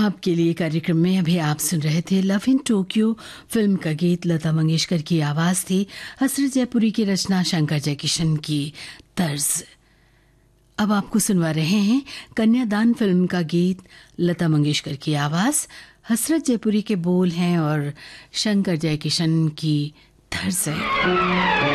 आपके लिए कार्यक्रम में अभी आप सुन रहे थे लव इन टोक्यो फिल्म का गीत। लता मंगेशकर की आवाज थी, हसरत जयपुरी की रचना, शंकर जयकिशन की तर्ज। अब आपको सुनवा रहे हैं कन्यादान फिल्म का गीत। लता मंगेशकर की आवाज, हसरत जयपुरी के बोल हैं और शंकर जयकिशन की तर्ज है।